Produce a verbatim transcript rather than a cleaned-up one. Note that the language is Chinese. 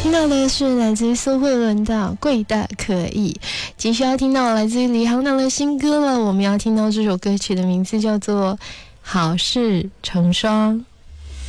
听到的是来自于苏慧伦的《贵的可以》，继续要听到来自于李行长的新歌了。我们要听到这首歌曲的名字叫做《好事成双》。